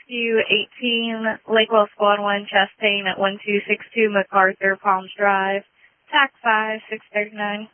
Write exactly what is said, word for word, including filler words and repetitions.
Rescue eighteen, Lakewell Squad one, chest pain at one two six two MacArthur, Palms Drive. T A C five, six thirty-nine.